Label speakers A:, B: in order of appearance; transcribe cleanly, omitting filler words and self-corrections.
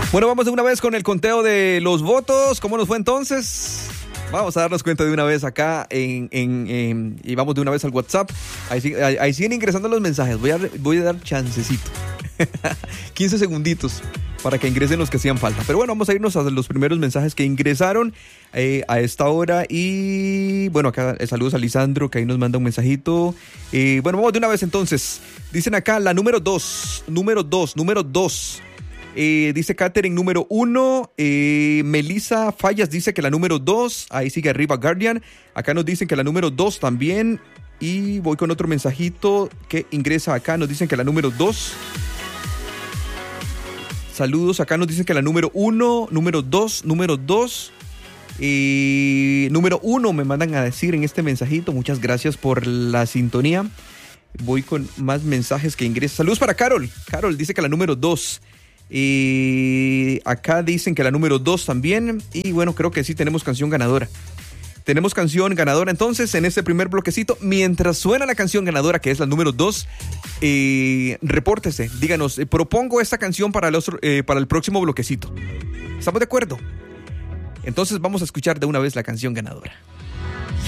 A: Bueno, vamos de una vez con el conteo de los votos. ¿Cómo nos fue entonces? Vamos a darnos cuenta de una vez acá y vamos de una vez al WhatsApp. Ahí siguen ingresando los mensajes. Voy a dar chancecito. 15 segunditos para que ingresen los que hacían falta. Pero bueno, vamos a irnos a los primeros mensajes que ingresaron a esta hora. Y bueno, acá saludos a Lisandro, que ahí nos manda un mensajito. Bueno, vamos de una vez entonces. Dicen acá la número 2. Dice Katherine número 1. Melissa Fallas dice que la número 2. Ahí sigue arriba Guardian. Acá nos dicen que la número 2 también. Y voy con otro mensajito que ingresa acá. Nos dicen que la número 2. Saludos, acá nos dicen que la número 1, número 2. Número 1 me mandan a decir en este mensajito. Muchas gracias por la sintonía. Voy con más mensajes que ingresan. Saludos para Carol. Carol dice que la número 2. Acá dicen que la número 2 también. Y bueno, creo que sí tenemos canción ganadora. Tenemos canción ganadora entonces en este primer bloquecito. Mientras suena la canción ganadora, que es la número 2, repórtese, díganos, propongo esta canción para el próximo bloquecito. ¿Estamos de acuerdo? Entonces vamos a escuchar de una vez la canción ganadora.